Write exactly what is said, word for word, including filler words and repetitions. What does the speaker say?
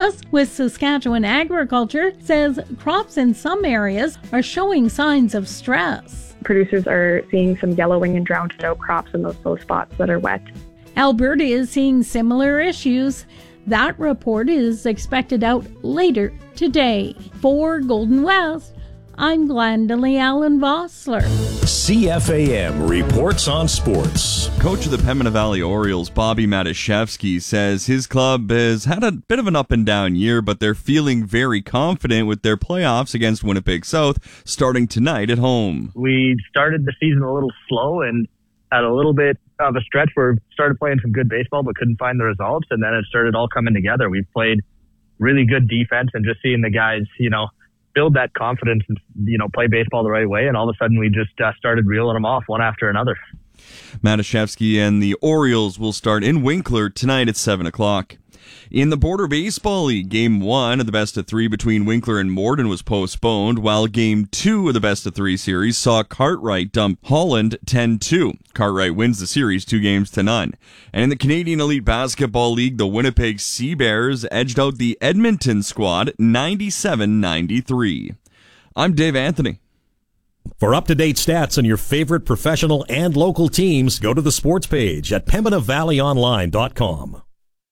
West with Saskatchewan Agriculture says crops in some areas are showing signs of stress. Producers are seeing some yellowing and drowned out crops in those low spots that are wet. Alberta is seeing similar issues. That report is expected out later today. For Golden West, I'm Glendalee Allen Vossler. C F A M reports on sports. Coach of the Pembina Valley Orioles, Bobby Matuszewski, says his club has had a bit of an up and down year, but they're feeling very confident with their playoffs against Winnipeg South starting tonight at home. We started the season a little slow and had a little bit of a stretch where we started playing some good baseball but couldn't find the results, and then it started all coming together. We played really good defense and just seeing the guys, you know, build that confidence and, you know, play baseball the right way, and all of a sudden we just uh, started reeling them off one after another. Matuszewski and the Orioles will start in Winkler tonight at seven o'clock. In the Border Baseball League, Game one of the best of three between Winkler and Morden was postponed, while Game two of the best of three series saw Cartwright dump Holland ten two. Cartwright wins the series two games to none. And in the Canadian Elite Basketball League, the Winnipeg Sea Bears edged out the Edmonton squad ninety-seven ninety-three. I'm Dave Anthony. For up-to-date stats on your favorite professional and local teams, go to the sports page at pembina valley online dot com.